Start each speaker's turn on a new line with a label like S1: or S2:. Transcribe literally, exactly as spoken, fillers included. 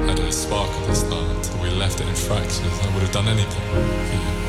S1: had a spark at the start until we left it in fractures. I would have done anything for you.